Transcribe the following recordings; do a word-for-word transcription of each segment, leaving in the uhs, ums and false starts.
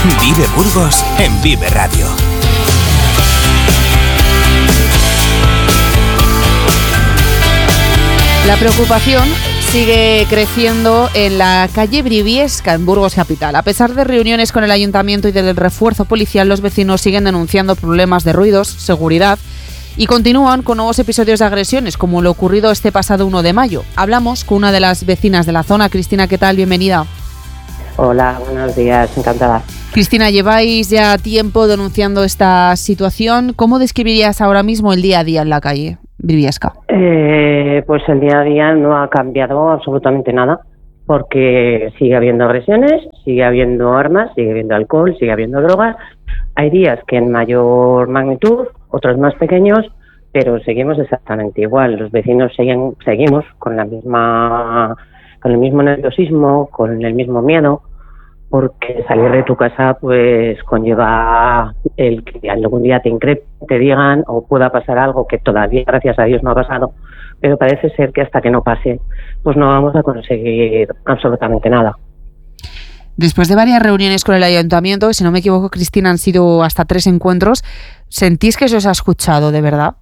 Vive Burgos en Vive Radio. La preocupación sigue creciendo en la calle Briviesca, en Burgos Capital. A pesar de reuniones con el ayuntamiento y del refuerzo policial, los vecinos siguen denunciando problemas de ruidos, seguridad y continúan con nuevos episodios de agresiones, como lo ocurrido este pasado uno de mayo. Hablamos con una de las vecinas de la zona. Cristina, ¿qué tal? Bienvenida. Hola, buenos días, encantada. Cristina, lleváis ya tiempo denunciando esta situación. ¿Cómo describirías ahora mismo el día a día en la calle Briviesca? Eh, pues el día a día no ha cambiado absolutamente nada, porque sigue habiendo agresiones, sigue habiendo armas, sigue habiendo alcohol, sigue habiendo drogas. Hay días que en mayor magnitud, otros más pequeños, pero seguimos exactamente igual. Los vecinos siguen, seguimos con la misma, con el mismo nerviosismo, con el mismo miedo, porque salir de tu casa pues conlleva el que algún día te increpen, te digan, o pueda pasar algo que todavía, gracias a Dios, no ha pasado, pero parece ser que hasta que no pase, pues no vamos a conseguir absolutamente nada. Después de varias reuniones con el ayuntamiento, si no me equivoco, Cristina, han sido hasta tres encuentros, ¿sentís que se os ha escuchado de verdad?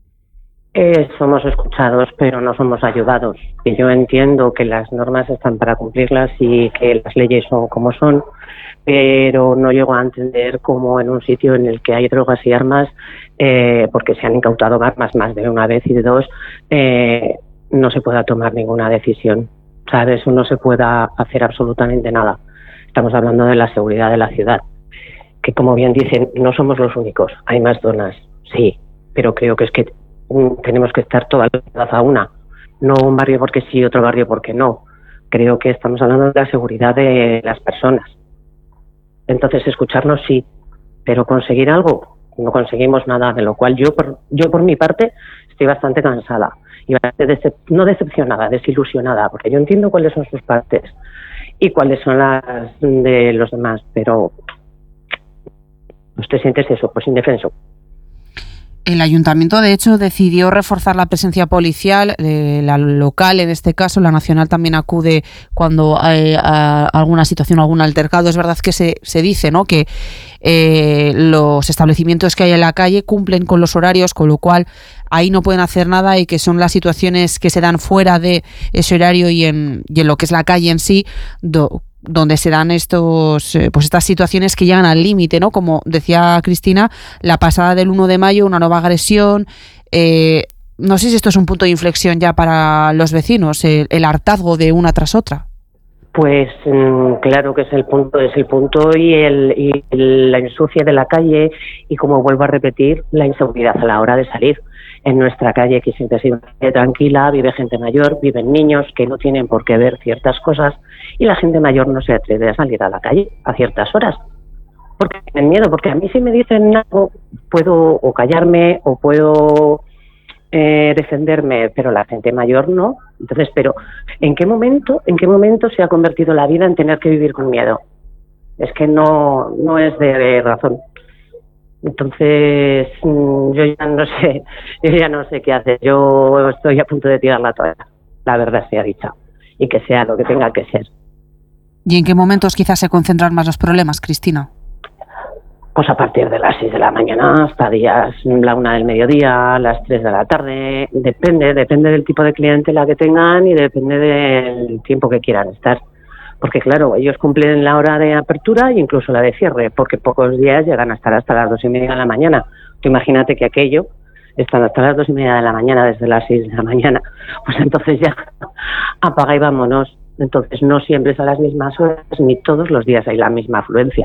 Eh, somos escuchados, pero no somos ayudados. Y yo entiendo que las normas están para cumplirlas y que las leyes son como son, pero no llego a entender cómo en un sitio en el que hay drogas y armas, eh, porque se han incautado armas más de una vez y de dos, eh, no se pueda tomar ninguna decisión. ¿Sabes? No se pueda hacer absolutamente nada. Estamos hablando de la seguridad de la ciudad, que como bien dicen, no somos los únicos. Hay más zonas, sí, pero creo que es que tenemos que estar toda la ciudad a una, no un barrio porque sí, otro barrio porque no. Creo que estamos hablando de la seguridad de las personas. Entonces, escucharnos sí, pero conseguir algo, no conseguimos nada, de lo cual yo por, yo por mi parte estoy bastante cansada y bastante decep- no decepcionada, desilusionada, porque yo entiendo cuáles son sus partes y cuáles son las de los demás, pero pues te sientes eso, pues indefenso. El ayuntamiento, de hecho, decidió reforzar la presencia policial, eh, la local en este caso, la nacional también acude cuando hay a alguna situación, algún altercado. Es verdad que se, se dice, ¿no?, que eh, los establecimientos que hay en la calle cumplen con los horarios, con lo cual ahí no pueden hacer nada, y que son las situaciones que se dan fuera de ese horario y en, y en lo que es la calle en sí, do, donde se dan estos eh, pues estas situaciones que llegan al límite, ¿no? Como decía Cristina, la pasada del uno de mayo, una nueva agresión. Eh, no sé si esto es un punto de inflexión ya para los vecinos, el, el hartazgo de una tras otra. Pues mmm, claro que es el punto, es el punto y, el, y el, la ensucia de la calle y, como vuelvo a repetir, la inseguridad a la hora de salir. En nuestra calle, que siempre ha sido tranquila, vive gente mayor, viven niños que no tienen por qué ver ciertas cosas, y la gente mayor no se atreve a salir a la calle a ciertas horas porque tienen miedo, porque a mí si me dicen algo puedo o callarme o puedo eh, defenderme, pero la gente mayor no. Entonces, pero ¿en qué momento, en qué momento se ha convertido la vida en tener que vivir con miedo? Es que no, no es de razón. Entonces, yo ya no sé, yo ya no sé qué hacer. Yo estoy a punto de tirar la toalla, la verdad sea dicha, y que sea lo que tenga que ser. ¿Y en qué momentos quizás se concentran más los problemas, Cristina? Pues a partir de las seis de la mañana hasta días, la una del mediodía, las tres de la tarde, depende, depende del tipo de clientela que tengan y depende del tiempo que quieran estar. Porque claro, ellos cumplen la hora de apertura e incluso la de cierre, porque pocos días llegan a estar hasta las dos y media de la mañana. Tú imagínate que aquello están hasta las dos y media de la mañana, desde las seis de la mañana, pues entonces ya apaga y vámonos. Entonces no siempre es a las mismas horas, ni todos los días hay la misma afluencia.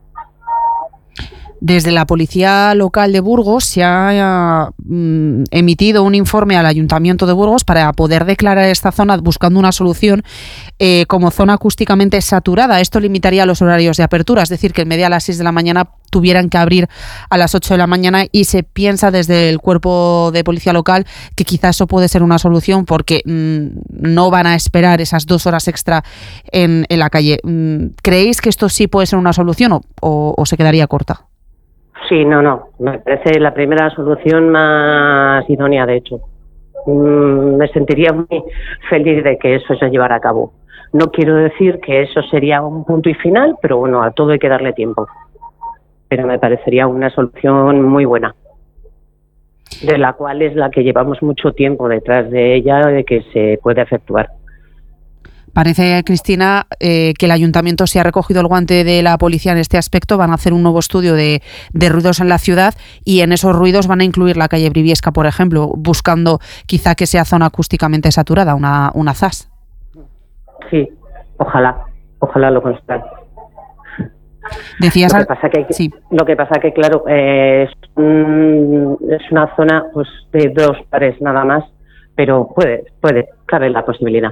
Desde la Policía Local de Burgos se ha mm, emitido un informe al Ayuntamiento de Burgos para poder declarar esta zona buscando una solución eh, como zona acústicamente saturada. Esto limitaría los horarios de apertura, es decir, que en media a las seis de la mañana tuvieran que abrir a las ocho de la mañana, y se piensa desde el cuerpo de policía local que quizás eso puede ser una solución porque mmm, no van a esperar esas dos horas extra en, en la calle. ¿Creéis que esto sí puede ser una solución o, o, o se quedaría corta? Sí, no, no. Me parece la primera solución más idónea, de hecho. mmm, me sentiría muy feliz de que eso se llevara a cabo. No quiero decir que eso sería un punto y final, pero bueno, a todo hay que darle tiempo. Pero me parecería una solución muy buena, de la cual es la que llevamos mucho tiempo detrás de ella, de que se puede efectuar. Parece, Cristina, eh, que el ayuntamiento se ha recogido el guante de la policía en este aspecto. Van a hacer un nuevo estudio de, de ruidos en la ciudad y en esos ruidos van a incluir la calle Briviesca, por ejemplo, buscando quizá que sea zona acústicamente saturada, una, una Z A S. Sí, ojalá, ojalá lo consigan. Decías lo que pasa que sí. lo que pasa que claro eh, es, un, es una zona pues de dos pares nada más, pero puede puede cabe la posibilidad.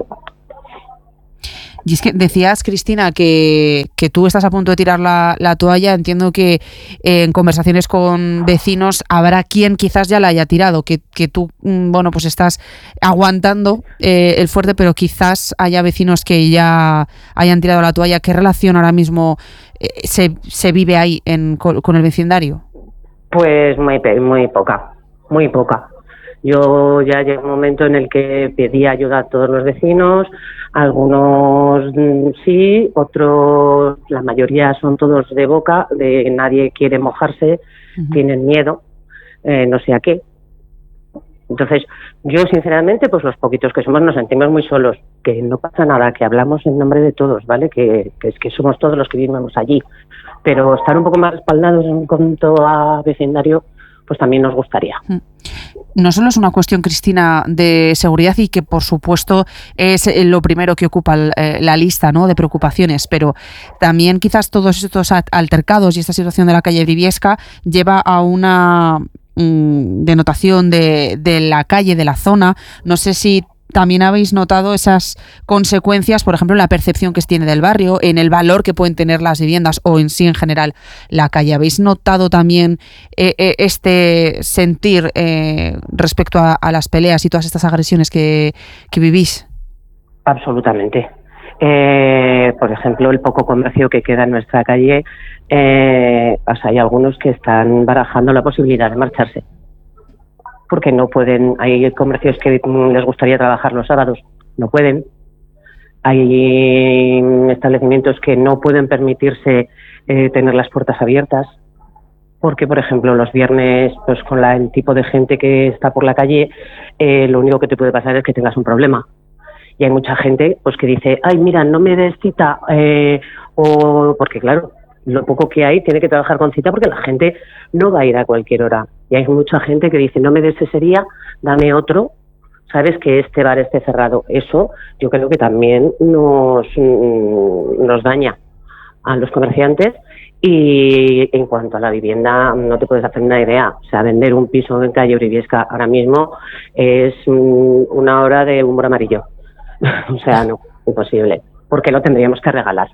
Y es que decías, Cristina, que, que tú estás a punto de tirar la, la toalla. Entiendo que eh, en conversaciones con vecinos habrá quien quizás ya la haya tirado, que, que tú, bueno, pues estás aguantando eh, el fuerte, pero quizás haya vecinos que ya hayan tirado la toalla. ¿Qué relación ahora mismo eh, se, se vive ahí en, con, con el vecindario? Pues muy, muy poca, muy poca. Yo ya llegó un momento en el que pedí ayuda a todos los vecinos, algunos sí, otros, la mayoría son todos de boca, de nadie quiere mojarse, uh-huh. tienen miedo, eh, no sé a qué. Entonces, yo sinceramente, pues los poquitos que somos nos sentimos muy solos, que no pasa nada, que hablamos en nombre de todos, ¿vale? Que, que es que somos todos los que vivimos allí, pero estar un poco más respaldados en cuanto a vecindario, pues también nos gustaría. No solo es una cuestión, Cristina, de seguridad y que, por supuesto, es lo primero que ocupa la lista, ¿no?, de preocupaciones, pero también quizás todos estos altercados y esta situación de la calle Briviesca lleva a una mmm, denotación de, de la calle, de la zona. No sé si también habéis notado esas consecuencias, por ejemplo, en la percepción que se tiene del barrio, en el valor que pueden tener las viviendas o en sí en general la calle. ¿Habéis notado también eh, eh, este sentir eh, respecto a, a las peleas y todas estas agresiones que, que vivís? Absolutamente. Eh, por ejemplo, el poco comercio que queda en nuestra calle, eh, o sea, hay algunos que están barajando la posibilidad de marcharse. Porque no pueden, hay comercios que les gustaría trabajar los sábados, no pueden. Hay establecimientos que no pueden permitirse eh, tener las puertas abiertas, porque, por ejemplo, los viernes, pues con la, el tipo de gente que está por la calle, eh, lo único que te puede pasar es que tengas un problema. Y hay mucha gente pues que dice, ay, mira, no me des cita, eh, o porque, claro, lo poco que hay tiene que trabajar con cita porque la gente no va a ir a cualquier hora. Y hay mucha gente que dice, no me des ese día, dame otro, sabes, que este bar esté cerrado. Eso yo creo que también nos, nos daña a los comerciantes. Y en cuanto a la vivienda, no te puedes hacer una idea. O sea, vender un piso en calle Briviesca ahora mismo es una hora de humor amarillo. O sea, no, imposible, porque lo tendríamos que regalar.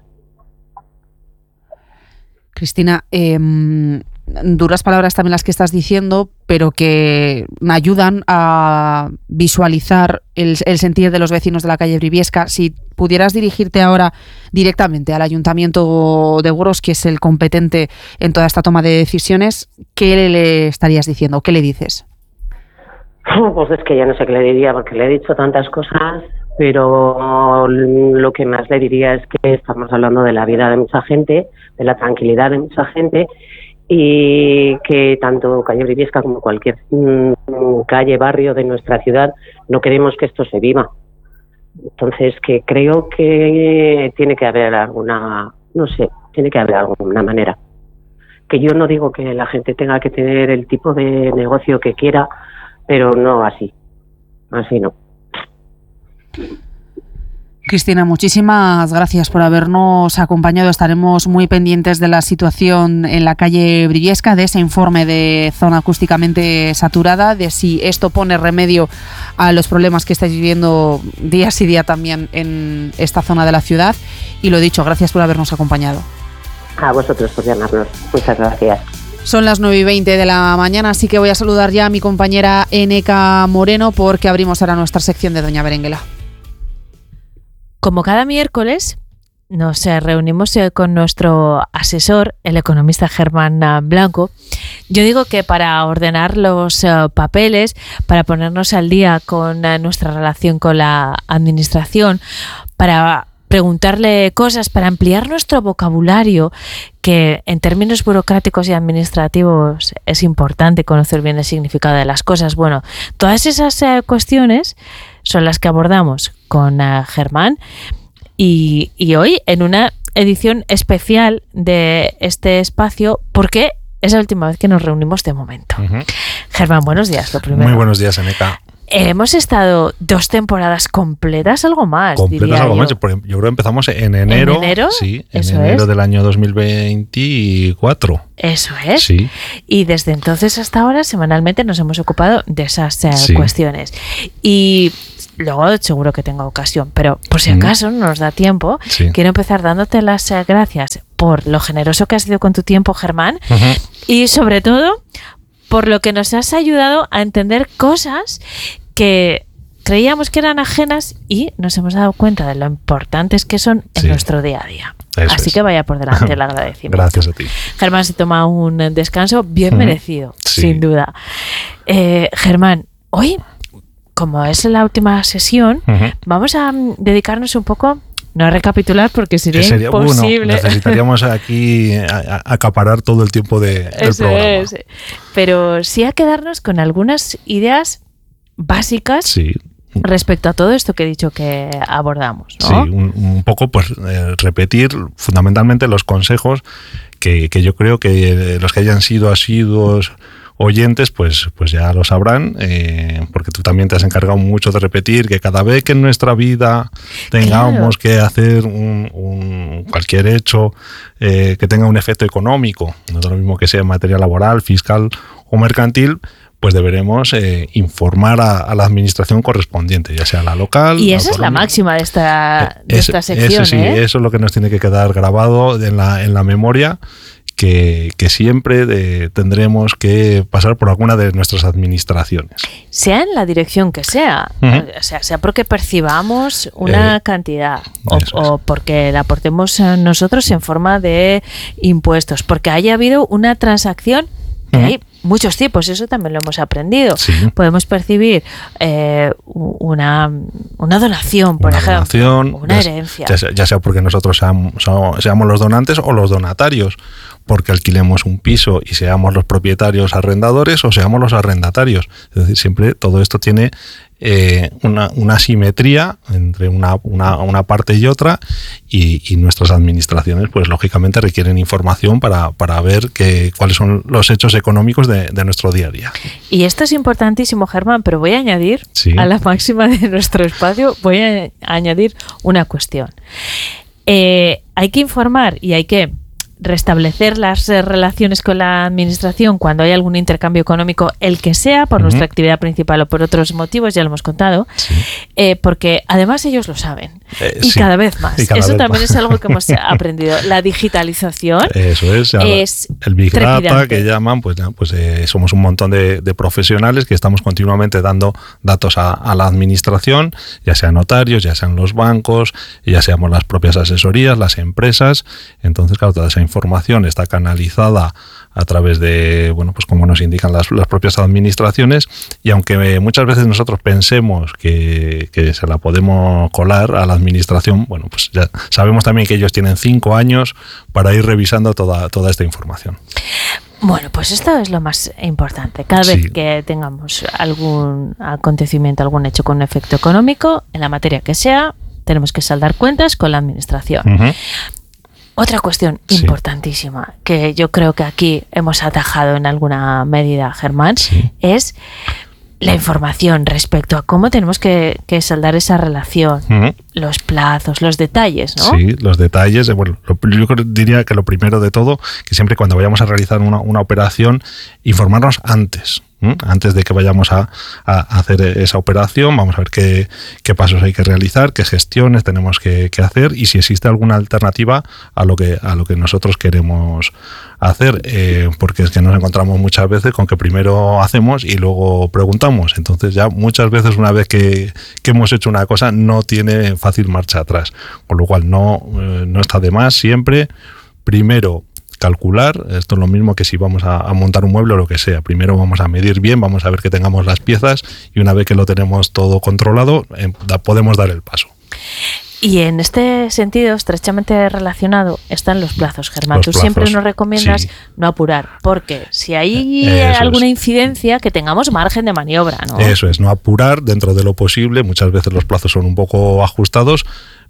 Cristina, eh, duras palabras también las que estás diciendo, pero que me ayudan a visualizar el, el sentir de los vecinos de la calle Briviesca. Si pudieras dirigirte ahora directamente al Ayuntamiento de Burgos, que es el competente en toda esta toma de decisiones, ¿qué le, le estarías diciendo? ¿Qué le dices? Pues es que ya no sé qué le diría, porque le he dicho tantas cosas, pero lo que más le diría es que estamos hablando de la vida de mucha gente, de la tranquilidad de mucha gente, y que tanto calle Briviesca como cualquier mmm, calle, barrio de nuestra ciudad, no queremos que esto se viva. Entonces, que creo que tiene que haber alguna, no sé, tiene que haber alguna manera. Que yo no digo que la gente tenga que tener el tipo de negocio que quiera, pero no así, así no. Cristina, muchísimas gracias por habernos acompañado. Estaremos muy pendientes de la situación en la calle Briviesca, de ese informe de zona acústicamente saturada, de si esto pone remedio a los problemas que estáis viviendo día sí día también en esta zona de la ciudad. Y lo dicho, gracias por habernos acompañado. A vosotros por llamarnos. Muchas gracias. Son las nueve y veinte de la mañana, así que voy a saludar ya a mi compañera Eneca Moreno porque abrimos ahora nuestra sección de Doña Berenguela. Como cada miércoles, nos eh, reunimos eh, con nuestro asesor, el economista Germán Blanco. Yo digo que para ordenar los eh, papeles, para ponernos al día con eh, nuestra relación con la administración, para preguntarle cosas, para ampliar nuestro vocabulario, que en términos burocráticos y administrativos es importante conocer bien el significado de las cosas. Bueno, todas esas eh, cuestiones son las que abordamos con eh, Germán y, y hoy en una edición especial de este espacio, porque es la última vez que nos reunimos de momento. Uh-huh. Germán, buenos días, lo primero. Muy buenos días, Eneca. Hemos estado dos temporadas completas, algo más. Completas, diría algo yo. más. Yo creo que empezamos en enero. ¿En enero? Sí, en Eso enero es. del año dos mil veinticuatro. Eso es. Sí. Y desde entonces hasta ahora, semanalmente, nos hemos ocupado de esas eh, Sí. cuestiones. Y luego seguro que tengo ocasión, pero por si acaso no nos da tiempo, Sí. quiero empezar dándote las eh, gracias por lo generoso que has sido con tu tiempo, Germán, Uh-huh. y sobre todo por lo que nos has ayudado a entender cosas que creíamos que eran ajenas y nos hemos dado cuenta de lo importantes que son en Sí. nuestro día a día. Eso Así es. que vaya por delante el agradecimiento. Gracias a ti. Germán se toma un descanso bien Ujú. merecido, Sí. sin duda. Eh, Germán, hoy, como es la última sesión, Uh-huh. vamos a mm, dedicarnos un poco, no a recapitular porque sería, Sería, bueno, imposible. necesitaríamos aquí a- a- acaparar todo el tiempo de, del Eso programa. es. Pero sí a quedarnos con algunas ideas básicas Sí. respecto a todo esto que he dicho que abordamos, ¿no? Sí, un, un poco pues eh, repetir fundamentalmente los consejos que, que yo creo que los que hayan sido asiduos oyentes pues, pues ya lo sabrán, eh, porque tú también te has encargado mucho de repetir que cada vez que en nuestra vida tengamos Claro. que hacer un, un- cualquier hecho eh, que tenga un efecto económico, no es lo mismo que sea en materia laboral, fiscal o mercantil, pues deberemos eh, informar a, a la administración correspondiente, ya sea la local. Y esa es la autonómica. máxima de esta, de Es- esta sección, eso sí, ¿eh? eso es lo que nos tiene que quedar grabado en la, en la memoria, que, que siempre de- tendremos que pasar por alguna de nuestras administraciones. Sea en la dirección que sea, Ujú. o sea, sea porque percibamos una Eh, cantidad o, eso es. o porque la aportemos a nosotros en forma de impuestos, porque haya habido una transacción, que Ujú. hay muchos tipos, eso también lo hemos aprendido. Sí. Podemos percibir eh, u- una, una donación, por Una ejemplo, donación, una ya- herencia. Ya sea, ya sea porque nosotros seamos, so- seamos los donantes o los donatarios, porque alquilemos un piso y seamos los propietarios arrendadores o seamos los arrendatarios. Es decir, siempre todo esto tiene eh, una, una simetría entre una, una, una parte y otra, y, y nuestras administraciones pues lógicamente requieren información para, para ver que, cuáles son los hechos económicos de, de nuestro día a día. Y esto es importantísimo, Germán, pero voy a añadir Sí. a la máxima de nuestro espacio, voy a añadir una cuestión. Eh, hay que informar y hay que restablecer las eh, relaciones con la administración cuando hay algún intercambio económico, el que sea, por Ujú. nuestra actividad principal o por otros motivos, ya lo hemos contado, Sí. eh, porque además ellos lo saben. Eh, y sí. cada vez más. Y cada Eso vez también más. es algo que hemos aprendido. La digitalización Eso es, ya es el Big Data trepidante. que llaman, pues, ya, pues eh, somos un montón de, de profesionales que estamos continuamente dando datos a, a la administración, ya sean notarios, ya sean los bancos, ya seamos las propias asesorías, las empresas. Entonces, claro, toda esa información está canalizada a través de, bueno, pues como nos indican las, las propias administraciones, y aunque eh, muchas veces nosotros pensemos que, que se la podemos colar a la administración, bueno, pues ya sabemos también que ellos tienen cinco años para ir revisando toda, toda esta información. Bueno, pues esto es lo más importante. Cada Sí. vez que tengamos algún acontecimiento, algún hecho con un efecto económico, en la materia que sea, tenemos que saldar cuentas con la administración. Ujú. Otra cuestión Sí. importantísima, que yo creo que aquí hemos atajado en alguna medida, Germán, Sí. es la información respecto a cómo tenemos que, que saldar esa relación, Ujú. los plazos, los detalles, ¿no? Sí, los detalles. eh, Bueno, lo- yo creo- diría que lo primero de todo, que siempre cuando vayamos a realizar una, una operación, informarnos antes. ¿Mm? Antes de que vayamos a, a hacer esa operación, vamos a ver qué, qué pasos hay que realizar, qué gestiones tenemos que, que hacer y si existe alguna alternativa a lo que, a lo que nosotros queremos hacer, eh, porque es que nos encontramos muchas veces con que primero hacemos y luego preguntamos. Entonces ya muchas veces una vez que, que hemos hecho una cosa no tiene fácil marcha atrás, con lo cual no, eh, no está de más siempre primero calcular. Esto es lo mismo que si vamos a, a montar un mueble o lo que sea. Primero vamos a medir bien, vamos a ver que tengamos las piezas y una vez que lo tenemos todo controlado, eh, da, podemos dar el paso. Y en este sentido, estrechamente relacionado, están los plazos, Germán. Los Tú plazos, siempre nos recomiendas sí. no apurar, porque si hay Eso alguna es. incidencia, que tengamos margen de maniobra, ¿no? Eso es, no apurar dentro de lo posible. Muchas veces los plazos son un poco ajustados,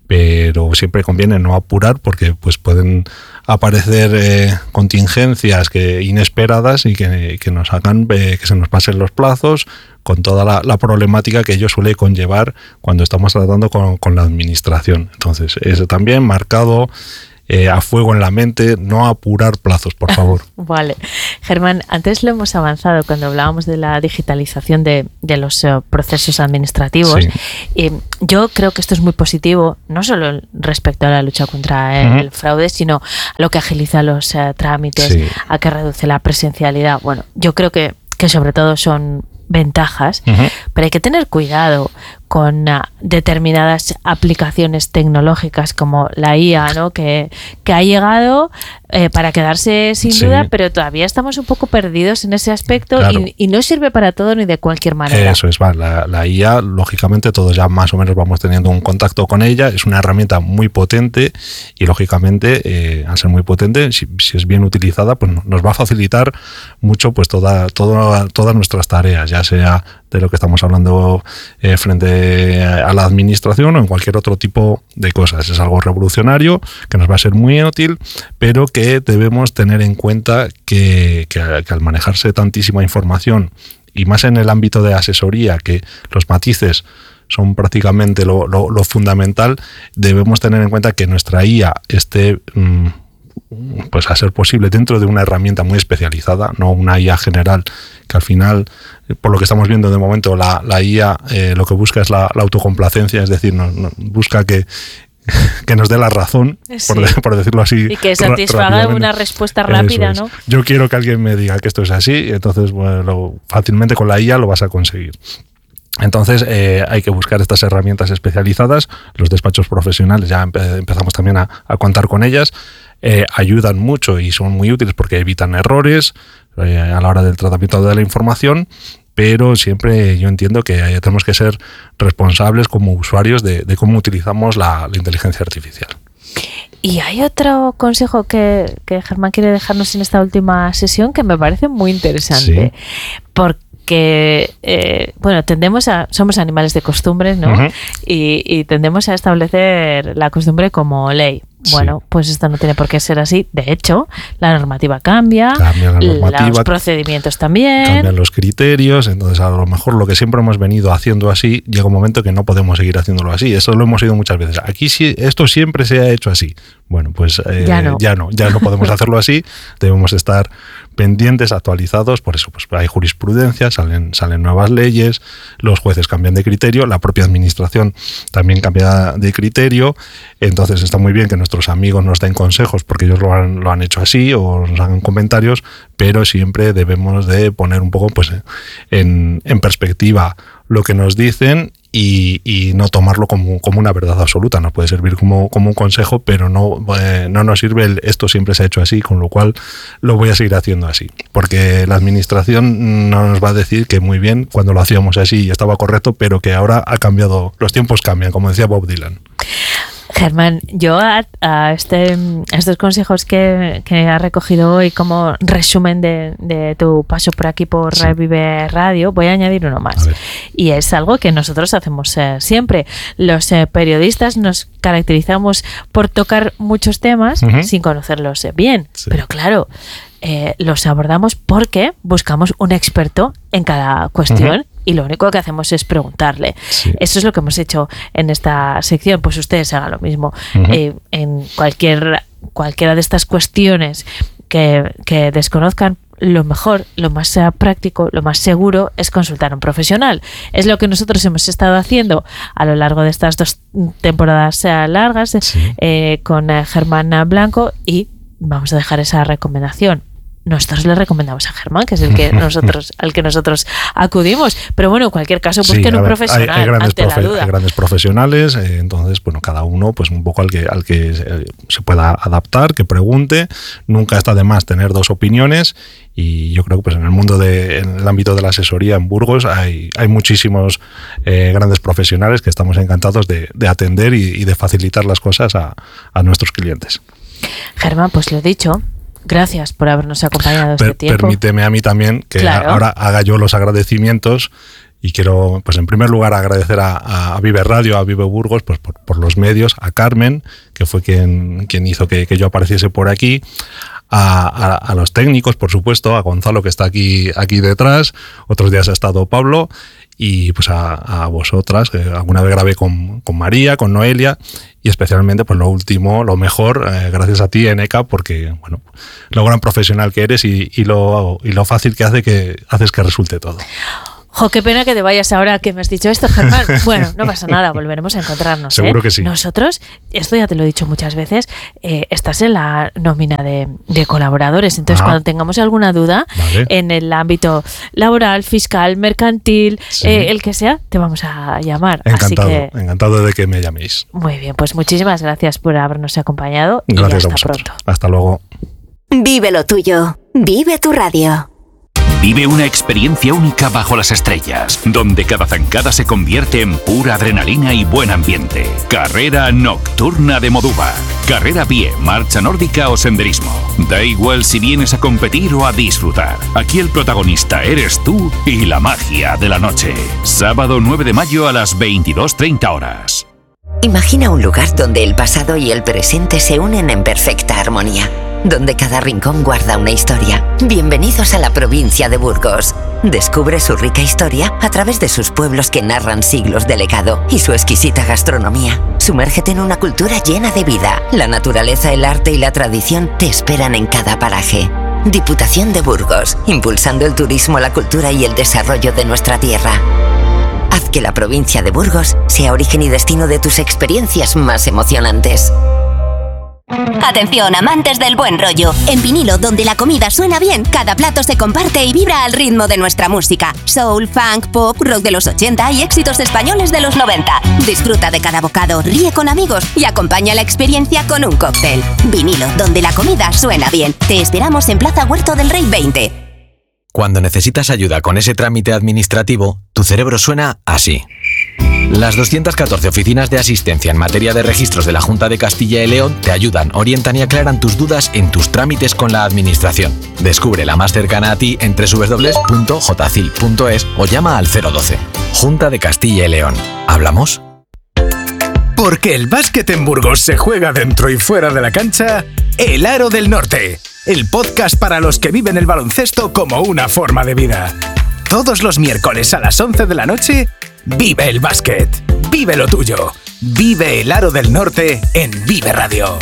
pero siempre conviene no apurar porque pues pueden aparecer eh, contingencias que inesperadas y que, que nos hagan eh, que se nos pasen los plazos, con toda la, la problemática que ello suele conllevar cuando estamos tratando con, con la administración. Entonces, eso también marcado eh, a fuego en la mente, no apurar plazos, por favor. Vale. Germán, antes lo hemos avanzado cuando hablábamos de la digitalización de, de los uh, procesos administrativos. Sí. Eh, yo creo que esto es muy positivo, no solo respecto a la lucha contra el uh-huh. fraude, sino a lo que agiliza los uh, trámites, sí. a que reduce la presencialidad. Bueno, yo creo que, que sobre todo son ventajas, uh-huh. pero hay que tener cuidado con uh, determinadas aplicaciones tecnológicas como la I A, ¿no? que, que ha llegado eh, para quedarse sin sí. duda, pero todavía estamos un poco perdidos en ese aspecto, claro. y, y no sirve para todo ni de cualquier manera. Eso es, va, la, la I A, lógicamente todos ya más o menos vamos teniendo un contacto con ella, es una herramienta muy potente y lógicamente eh, al ser muy potente, si, si es bien utilizada, pues nos va a facilitar mucho pues toda, toda, todas nuestras tareas, ya sea de lo que estamos hablando eh, frente a la administración o en cualquier otro tipo de cosas. Es algo revolucionario que nos va a ser muy útil, pero que debemos tener en cuenta que, que, que al manejarse tantísima información y más en el ámbito de asesoría, que los matices son prácticamente lo, lo, lo fundamental, debemos tener en cuenta que nuestra I A esté mmm, pues a ser posible dentro de una herramienta muy especializada, no una I A general, que al final, por lo que estamos viendo de momento, la, la I A eh, lo que busca es la, la autocomplacencia, es decir, no, no, busca que, que nos dé la razón, sí. por, por decirlo así. Y que satisfaga una respuesta rápida, ¿no? Yo quiero que alguien me diga que esto es así, entonces bueno, fácilmente con la I A lo vas a conseguir. Entonces eh, hay que buscar estas herramientas especializadas. Los despachos profesionales ya empe- empezamos también a, a contar con ellas. Eh, ayudan mucho y son muy útiles porque evitan errores eh, a la hora del tratamiento de la información, pero siempre yo entiendo que tenemos que ser responsables como usuarios de, de cómo utilizamos la, la inteligencia artificial. Y hay otro consejo que, que Germán quiere dejarnos en esta última sesión que me parece muy interesante. Sí. Porque que eh, bueno, tendemos a somos animales de costumbres, ¿no? Uh-huh. y, y tendemos a establecer la costumbre como ley. Bueno, sí. pues esto no tiene por qué ser así. De hecho, la normativa cambia, cambia la normativa, los procedimientos también. Cambian los criterios, entonces a lo mejor lo que siempre hemos venido haciendo así, llega un momento que no podemos seguir haciéndolo así. Eso lo hemos oído muchas veces. Aquí sí, esto siempre se ha hecho así. Bueno, pues eh, ya, no. ya no, ya no podemos hacerlo así. Debemos estar pendientes, actualizados, por eso pues hay jurisprudencia, salen, salen nuevas leyes, los jueces cambian de criterio, la propia administración también cambia de criterio, entonces está muy bien que nuestros amigos nos den consejos porque ellos lo han, lo han hecho así o nos hagan comentarios, pero siempre debemos de poner un poco pues en, en perspectiva lo que nos dicen y, y no tomarlo como, como una verdad absoluta. Nos puede servir como, como un consejo, pero no, eh, no nos sirve el esto siempre se ha hecho así, con lo cual lo voy a seguir haciendo así. Porque la administración no nos va a decir que muy bien cuando lo hacíamos así y estaba correcto, pero que ahora ha cambiado, los tiempos cambian, como decía Bob Dylan. Germán, yo a, a, este, a estos consejos que, que has recogido hoy como resumen de, de tu paso por aquí por sí. Vive Radio, voy a añadir uno más. Y es algo que nosotros hacemos eh, siempre. Los eh, periodistas nos caracterizamos por tocar muchos temas uh-huh. sin conocerlos bien. Sí. Pero claro, eh, los abordamos porque buscamos un experto en cada cuestión. Uh-huh. Y lo único que hacemos es preguntarle. Sí. Eso es lo que hemos hecho en esta sección. Pues ustedes hagan lo mismo. Uh-huh. Eh, en cualquier, cualquiera de estas cuestiones que, que desconozcan, lo mejor, lo más práctico, lo más seguro es consultar a un profesional. Es lo que nosotros hemos estado haciendo a lo largo de estas dos temporadas largas sí. eh, con Germán Blanco, y vamos a dejar esa recomendación. Nosotros le recomendamos a Germán, que es el que nosotros al que nosotros acudimos, pero bueno, en cualquier caso busquen sí, un ver, profesional hay, hay grandes ante profe- la duda. Hay grandes profesionales, eh, entonces bueno, cada uno pues un poco al que al que se, se pueda adaptar, que pregunte. Nunca está de más tener dos opiniones, y yo creo que pues en el mundo de en el ámbito de la asesoría en Burgos hay hay muchísimos eh, grandes profesionales que estamos encantados de, de atender y, y de facilitar las cosas a, a nuestros clientes. Germán, pues lo dicho, gracias por habernos acompañado este per, tiempo. Permíteme a mí también que claro. ahora haga yo los agradecimientos, y quiero, pues en primer lugar, agradecer a, a Vive Radio, a Vive Burgos, pues por, por los medios, a Carmen, que fue quien, quien hizo que, que yo apareciese por aquí, a, a, a los técnicos, por supuesto, a Gonzalo, que está aquí, aquí detrás, otros días ha estado Pablo, y pues a, a vosotras, que alguna vez grabé con, con María, con Noelia, y especialmente pues lo último, lo mejor, eh, gracias a ti, Eneca, porque bueno, lo gran profesional que eres y, y, lo, y lo fácil que hace que haces que resulte todo. Jo, qué pena que te vayas ahora que me has dicho esto, Germán. Bueno, no pasa nada, volveremos a encontrarnos. Seguro ¿eh? que sí. Nosotros, esto ya te lo he dicho muchas veces, eh, estás en la nómina de, de colaboradores. Entonces, ah, cuando tengamos alguna duda vale. en el ámbito laboral, fiscal, mercantil, sí. eh, el que sea, te vamos a llamar. Encantado, Así que, encantado de que me llaméis. Muy bien, pues muchísimas gracias por habernos acompañado. Gracias y hasta a vosotros. pronto. Hasta luego. Vive lo tuyo. Vive tu radio. Vive una experiencia única bajo las estrellas, donde cada zancada se convierte en pura adrenalina y buen ambiente. Carrera nocturna de Moduva. Carrera a pie, marcha nórdica o senderismo. Da igual si vienes a competir o a disfrutar. Aquí el protagonista eres tú y la magia de la noche. Sábado nueve de mayo a las veintidós treinta horas. Imagina un lugar donde el pasado y el presente se unen en perfecta armonía, donde cada rincón guarda una historia. Bienvenidos a la provincia de Burgos. Descubre su rica historia a través de sus pueblos que narran siglos de legado y su exquisita gastronomía. Sumérgete en una cultura llena de vida. La naturaleza, el arte y la tradición te esperan en cada paraje. Diputación de Burgos, impulsando el turismo, la cultura y el desarrollo de nuestra tierra. Haz que la provincia de Burgos sea origen y destino de tus experiencias más emocionantes. Atención, amantes del buen rollo. En vinilo, donde la comida suena bien, cada plato se comparte y vibra al ritmo de nuestra música. Soul, funk, pop, rock de los ochenta y éxitos españoles de los noventa. Disfruta de cada bocado, ríe con amigos y acompaña la experiencia con un cóctel. Vinilo, donde la comida suena bien. Te esperamos en Plaza Huerto del Rey veinte. Cuando necesitas ayuda con ese trámite administrativo, tu cerebro suena así. Las doscientas catorce oficinas de asistencia en materia de registros de la Junta de Castilla y León te ayudan, orientan y aclaran tus dudas en tus trámites con la administración. Descubre la más cercana a ti en doble u doble u doble u punto j c i l punto es o llama al cero doce. Junta de Castilla y León. ¿Hablamos? Porque el básquet en Burgos se juega dentro y fuera de la cancha, El Aro del Norte, el podcast para los que viven el baloncesto como una forma de vida. Todos los miércoles a las once de la noche, vive el básquet, vive lo tuyo, vive El Aro del Norte en Vive Radio.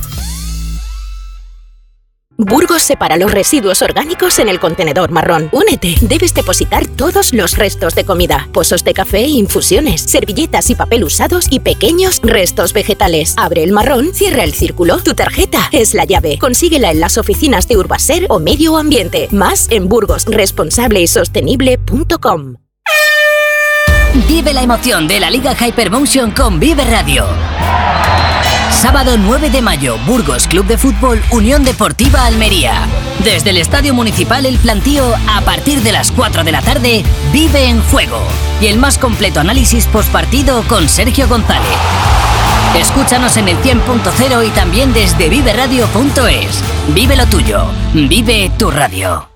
Burgos separa los residuos orgánicos en el contenedor marrón. Únete. Debes depositar todos los restos de comida, pozos de café, infusiones, servilletas y papel usados y pequeños restos vegetales. Abre el marrón, cierra el círculo. Tu tarjeta es la llave. Consíguela en las oficinas de Urbaser o Medio Ambiente. Más en burgos responsable y sostenible punto com. Vive la emoción de la Liga Hypermotion con Vive Radio. Sábado nueve de mayo, Burgos Club de Fútbol, Unión Deportiva Almería. Desde el Estadio Municipal El Plantío, a partir de las cuatro de la tarde, Vive en Juego. Y el más completo análisis postpartido con Sergio González. Escúchanos en el cien punto cero y también desde vive radio punto es. Vive lo tuyo. Vive tu radio.